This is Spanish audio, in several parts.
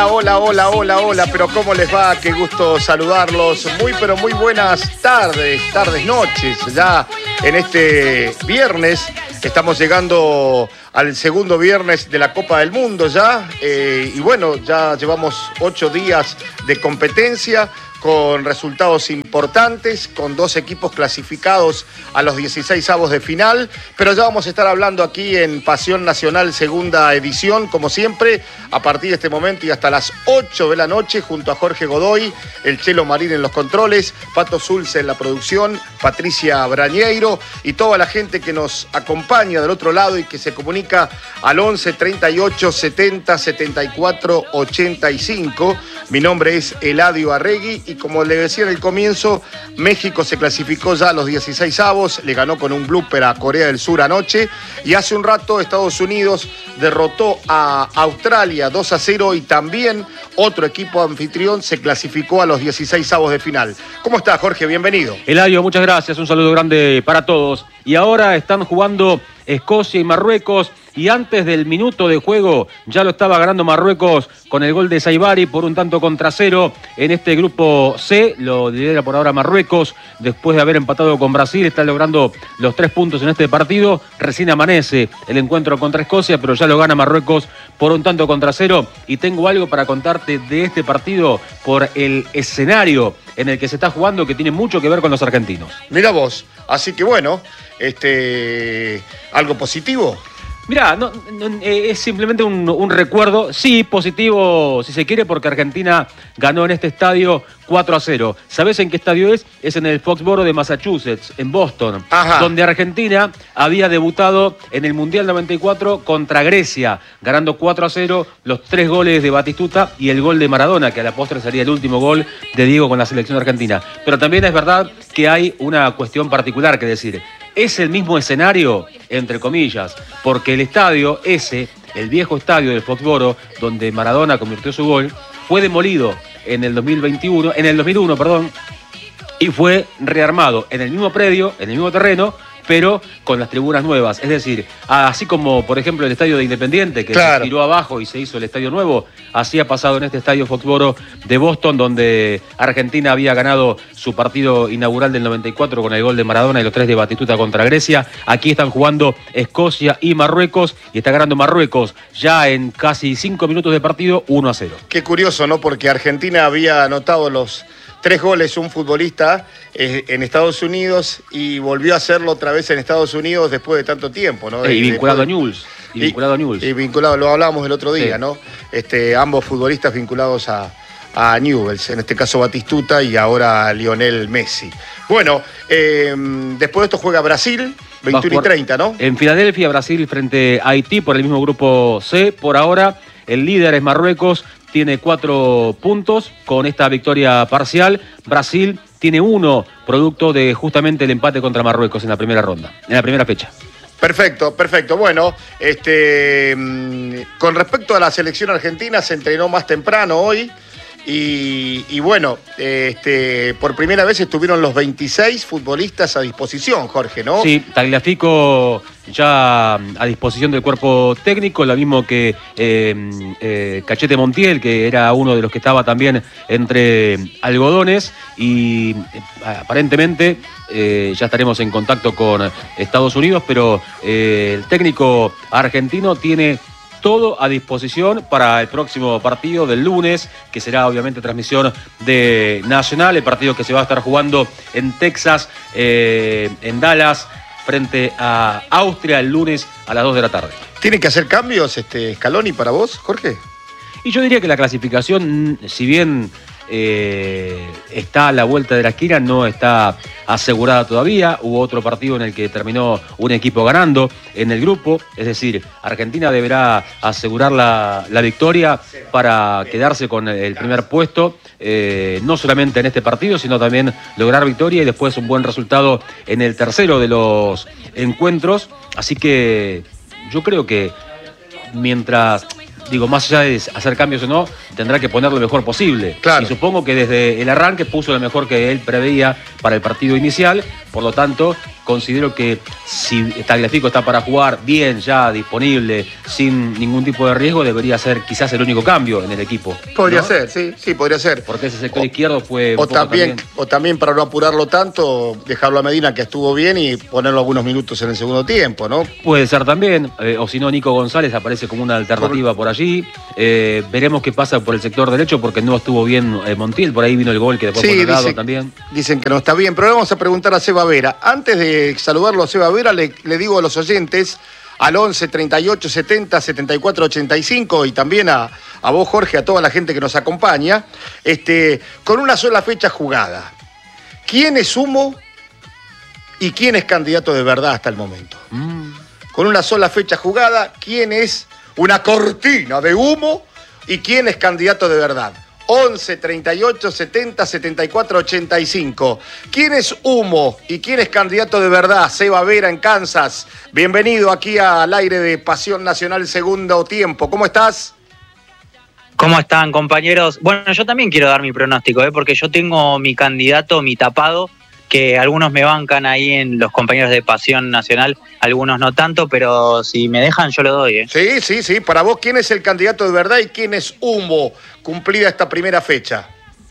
Hola, pero ¿cómo les va? Qué gusto saludarlos. Pero muy buenas tardes, noches. Ya en este viernes estamos llegando al segundo viernes de la Copa del Mundo ya. Y bueno, ya llevamos 8 días de competencia con resultados importantes, con 2 equipos clasificados a los 16avos de final, pero ya vamos a estar hablando aquí en Pasión Nacional segunda edición, como siempre, a partir de este momento y hasta las 8 de la noche, junto a Jorge Godoy, el Chelo Marín en los controles, Pato Zulce en la producción, Patricia Brañeiro y toda la gente que nos acompaña del otro lado y que se comunica al 11 38 70 74 85. Mi nombre es Eladio Arregui y como le decía en el comienzo, México se clasificó ya a los 16avos, le ganó con un blooper a Corea del Sur anoche y hace un rato Estados Unidos derrotó a Australia 2-0 y también otro equipo anfitrión se clasificó a los 16avos de final. ¿Cómo está, Jorge? Bienvenido. Eladio, muchas gracias, un saludo grande para todos. Y ahora están jugando Escocia y Marruecos. Y antes del minuto de juego ya lo estaba ganando Marruecos con el gol de Saibari por un tanto contra 0 en este grupo C. Lo lidera por ahora Marruecos después de haber empatado con Brasil. Está logrando los 3 puntos en este partido. Recién amanece el encuentro contra Escocia, pero ya lo gana Marruecos por un tanto contra 0. Y tengo algo para contarte de este partido por el escenario en el que se está jugando que tiene mucho que ver con los argentinos. Mira vos, así que bueno, algo positivo. Mirá, es simplemente un recuerdo, sí, positivo, si se quiere, porque Argentina ganó en este estadio 4-0. ¿Sabés en qué estadio es? Es en el Foxboro de Massachusetts, en Boston. Ajá. Donde Argentina había debutado en el Mundial 94 contra Grecia, ganando 4-0, los 3 goles de Batistuta y el gol de Maradona, que a la postre sería el último gol de Diego con la selección argentina. Pero también es verdad que hay una cuestión particular que decir. Es el mismo escenario, entre comillas, porque el estadio ese, el viejo estadio del Foxboro, donde Maradona convirtió su gol, fue demolido en el 2001, y fue rearmado en el mismo predio, en el mismo terreno, pero con las tribunas nuevas. Es decir, así como, por ejemplo, el estadio de Independiente, que se tiró abajo y se hizo el estadio nuevo, así ha pasado en este estadio Foxboro de Boston, donde Argentina había ganado su partido inaugural del 94 con el gol de Maradona y los 3 de Batistuta contra Grecia. Aquí están jugando Escocia y Marruecos, y está ganando Marruecos ya en casi 5 minutos de partido, 1-0. Qué curioso, ¿no? Porque Argentina había anotado los 3 goles un futbolista en Estados Unidos y volvió a hacerlo otra vez en Estados Unidos después de tanto tiempo, ¿no? Y vinculado a Newell's. Y vinculado, lo hablábamos el otro día, sí. ¿No? Ambos futbolistas vinculados a Newell's, en este caso Batistuta y ahora Lionel Messi. Bueno, después de esto juega Brasil, 21 y 30, ¿no? En Filadelfia, Brasil frente a Haití por el mismo grupo C. Por ahora, el líder es Marruecos. Tiene 4 puntos con esta victoria parcial. Brasil tiene 1, producto de justamente el empate contra Marruecos en la primera ronda, en la primera fecha. Perfecto. Bueno, con respecto a la selección argentina, se entrenó más temprano hoy. Y bueno, por primera vez estuvieron los 26 futbolistas a disposición, Jorge, ¿no? Sí, Tagliafico ya a disposición del cuerpo técnico, lo mismo que Cachete Montiel, que era uno de los que estaba también entre algodones, y aparentemente ya estaremos en contacto con Estados Unidos, pero el técnico argentino tiene todo a disposición para el próximo partido del lunes, que será obviamente transmisión de Nacional, el partido que se va a estar jugando en Texas, en Dallas, frente a Austria el lunes a las 2 de la tarde. ¿Tiene que hacer cambios Scaloni para vos, Jorge? Y yo diría que la clasificación, si bien está a la vuelta de la esquina, no está asegurada todavía. Hubo otro partido en el que terminó un equipo ganando en el grupo, es decir, Argentina deberá asegurar la victoria para quedarse con el primer puesto, no solamente en este partido, sino también lograr victoria y después un buen resultado en el tercero de los encuentros. Así que yo creo que mientras digo, más allá de hacer cambios o no, tendrá que poner lo mejor posible. Claro. Y supongo que desde el arranque puso lo mejor que él preveía para el partido inicial, por lo tanto, considero que si Tagliafico está para jugar bien, ya disponible, sin ningún tipo de riesgo, debería ser quizás el único cambio en el equipo. Podría ¿no? ser, sí, podría ser. Porque ese sector izquierdo fue... O también para no apurarlo tanto, dejarlo a Medina, que estuvo bien, y ponerlo algunos minutos en el segundo tiempo, ¿no? Puede ser también, o si no, Nico González aparece como una alternativa por allí. Veremos qué pasa por el sector derecho, porque no estuvo bien Montiel, por ahí vino el gol que después fue anulado también. Dicen que no está bien, pero le vamos a preguntar a Seba Vera. Antes de saludarlo a Seba Vera, le digo a los oyentes, al 11 38 70 74 85, y también a vos, Jorge, a toda la gente que nos acompaña, con una sola fecha jugada, ¿quién es humo y quién es candidato de verdad hasta el momento? Con una sola fecha jugada, ¿quién es una cortina de humo y quién es candidato de verdad? 11 38 70 74 85. ¿Quién es humo y quién es candidato de verdad? Seba Vera en Kansas. Bienvenido aquí al aire de Pasión Nacional Segundo Tiempo. ¿Cómo estás? ¿Cómo están, compañeros? Bueno, yo también quiero dar mi pronóstico, porque yo tengo mi candidato, mi tapado, que algunos me bancan ahí en los compañeros de Pasión Nacional, algunos no tanto, pero si me dejan yo lo doy. Sí. Para vos, ¿quién es el candidato de verdad y quién es humo cumplida esta primera fecha?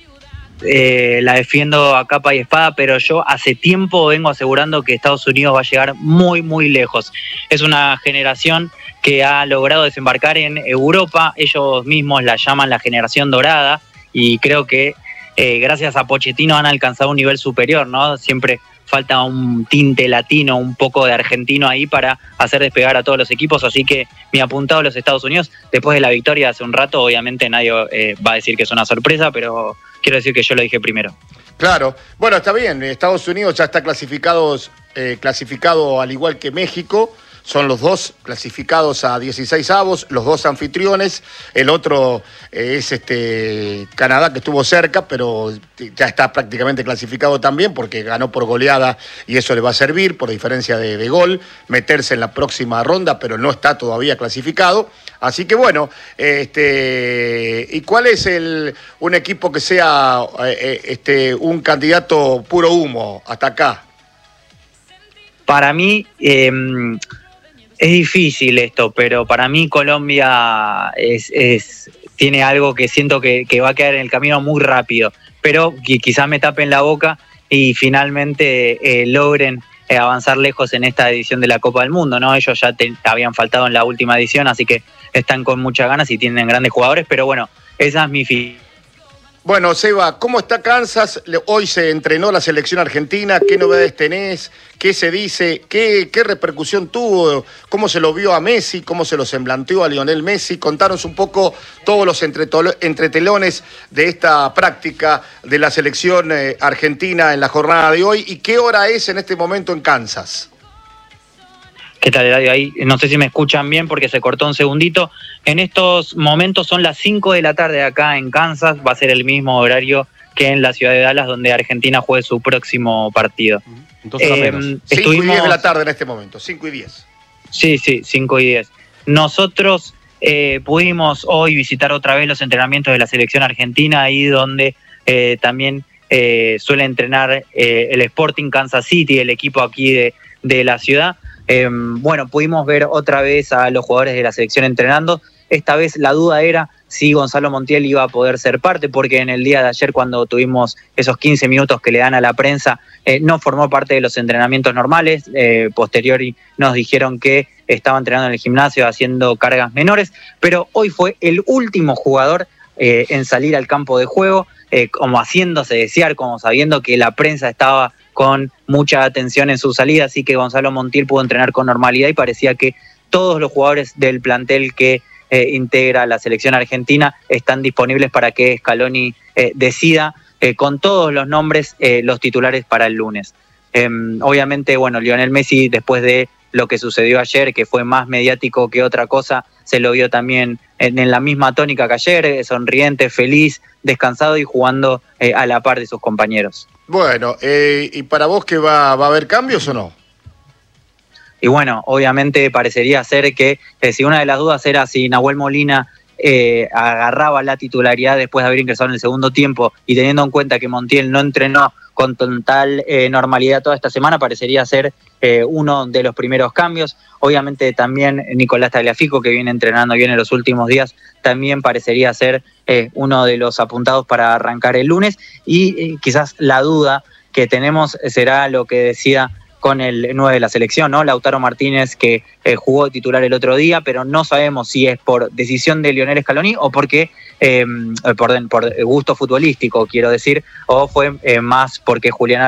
La defiendo a capa y espada, pero yo hace tiempo vengo asegurando que Estados Unidos va a llegar muy, muy lejos. Es una generación que ha logrado desembarcar en Europa, ellos mismos la llaman la generación dorada, y creo que gracias a Pochettino han alcanzado un nivel superior, ¿no? Siempre falta un tinte latino, un poco de argentino ahí para hacer despegar a todos los equipos, así que mi apuntado a los Estados Unidos, después de la victoria hace un rato, obviamente nadie va a decir que es una sorpresa, pero quiero decir que yo lo dije primero. Claro, bueno, está bien, Estados Unidos ya está clasificado al igual que México. Son los dos clasificados a 16avos, los dos anfitriones. El otro es Canadá, que estuvo cerca, pero ya está prácticamente clasificado también porque ganó por goleada y eso le va a servir, por diferencia de gol, meterse en la próxima ronda, pero no está todavía clasificado. Así que bueno, ¿y cuál es un equipo que sea un candidato puro humo hasta acá? Para mí... es difícil esto, pero para mí Colombia tiene algo que siento que va a quedar en el camino muy rápido, pero que quizás me tapen la boca y finalmente logren avanzar lejos en esta edición de la Copa del Mundo, ¿no? Ellos ya habían faltado en la última edición, así que están con muchas ganas y tienen grandes jugadores, pero bueno, esa es mi Bueno, Seba, ¿cómo está Kansas? Hoy se entrenó la selección argentina. ¿Qué novedades tenés? ¿Qué se dice? ¿Qué repercusión tuvo? ¿Cómo se lo vio a Messi? ¿Cómo se lo semblanteó a Lionel Messi? Contanos un poco todos los entretelones de esta práctica de la selección argentina en la jornada de hoy. ¿Y qué hora es en este momento en Kansas? ¿Qué tal, Eladio? Ahí no sé si me escuchan bien porque se cortó un segundito. En estos momentos son las 5 de la tarde acá en Kansas. Va a ser el mismo horario que en la ciudad de Dallas, donde Argentina juegue su próximo partido. Entonces, 5 y 10 de la tarde en este momento, 5 y 10. Sí, 5 y 10. Nosotros pudimos hoy visitar otra vez los entrenamientos de la selección argentina, ahí donde también suele entrenar el Sporting Kansas City, el equipo aquí de la ciudad. Bueno, pudimos ver otra vez a los jugadores de la selección entrenando. Esta vez la duda era si Gonzalo Montiel iba a poder ser parte, porque en el día de ayer, cuando tuvimos esos 15 minutos que le dan a la prensa, no formó parte de los entrenamientos normales. Posteriori nos dijeron que estaba entrenando en el gimnasio haciendo cargas menores, pero hoy fue el último jugador en salir al campo de juego, como haciéndose desear, como sabiendo que la prensa estaba con mucha atención en su salida, así que Gonzalo Montiel pudo entrenar con normalidad y parecía que todos los jugadores del plantel que integra la selección argentina están disponibles para que Scaloni decida con todos los nombres los titulares para el lunes. Obviamente, bueno, Lionel Messi, después de lo que sucedió ayer, que fue más mediático que otra cosa, se lo vio también en la misma tónica que ayer, sonriente, feliz, descansado y jugando a la par de sus compañeros. Bueno, ¿y para vos que va a haber cambios o no? Y bueno, obviamente parecería ser que si una de las dudas era si Nahuel Molina agarraba la titularidad después de haber ingresado en el segundo tiempo, y teniendo en cuenta que Montiel no entrenó con total normalidad toda esta semana, parecería ser uno de los primeros cambios. Obviamente también Nicolás Tagliafico, que viene entrenando bien en los últimos días, también parecería ser uno de los apuntados para arrancar el lunes, y quizás la duda que tenemos será lo que decía con el 9 de la selección, ¿no? Lautaro Martínez, que jugó de titular el otro día, pero no sabemos si es por decisión de Lionel Scaloni o porque por gusto futbolístico, quiero decir, o fue más porque Julián